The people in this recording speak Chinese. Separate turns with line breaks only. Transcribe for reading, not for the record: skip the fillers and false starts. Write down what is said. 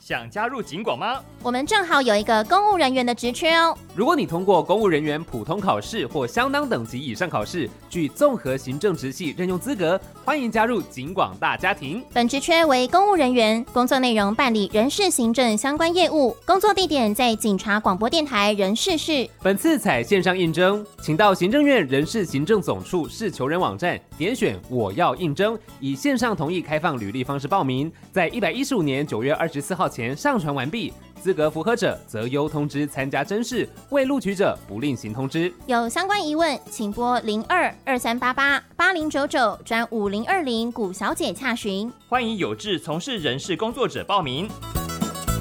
想加入警广吗？
我们正好有一个公务人员的职缺哦。
如果你通过公务人员普通考试或相当等级以上考试，具综合行政职系任用资格，欢迎加入警广大家庭。
本职缺为公务人员，工作内容办理人事行政相关业务，工作地点在警察广播电台人事室。
本次采线上应征，请到行政院人事行政总处是求人网站点选我要应征，以线上同意开放履历方式报名，在115年9月24号前上传完毕，资格符合者择优通知参加甄试，未录取者不另行通知。
有相关疑问，请拨02-2388-8099专5020古小姐洽询。
欢迎有志从事人事工作者报名。